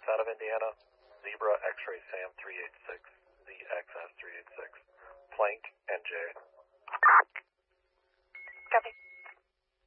out of Indiana, Zebra X-Ray Sam 386, ZXS 386, Plank, NJ.